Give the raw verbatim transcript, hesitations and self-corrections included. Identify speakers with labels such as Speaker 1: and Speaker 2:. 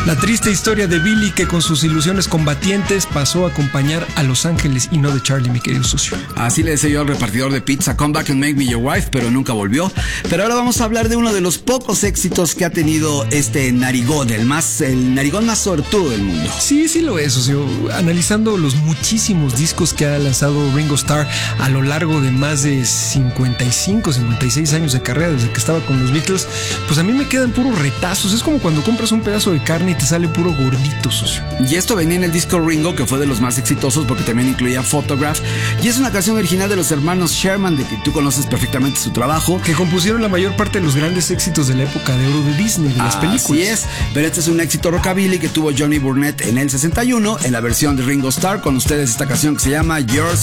Speaker 1: La triste historia de Billy, que con sus ilusiones combatientes pasó a acompañar a Los Ángeles y no de Charlie, mi querido socio.
Speaker 2: Así le decía yo al repartidor de pizza, come back and make me your wife, pero nunca volvió. Pero ahora vamos a hablar de uno de los pocos éxitos que ha tenido este narigón, el más, el narigón más sortudo del mundo.
Speaker 1: Sí, sí lo es, socio. Analizando los muchísimos discos que ha lanzado Ringo Starr a lo largo de más de cincuenta y cinco, cincuenta y seis años de carrera desde que estaba con los Beatles, pues a mí me quedan puros retazos. Es como cuando compras un pedazo de carne y te sale puro gordito, socio.
Speaker 2: Y esto venía en el disco Ringo, que fue de los más exitosos porque también incluía Photograph, y es una canción original de los hermanos Sherman, de que tú conoces perfectamente su trabajo,
Speaker 1: que compusieron la mayor parte de los grandes éxitos de la época de oro de Disney, de las películas.
Speaker 2: Así es, pero este es un éxito rockabilly que tuvo Johnny Burnett en el sesenta y uno, en la versión de Ringo Starr. Con ustedes esta canción que se llama Yours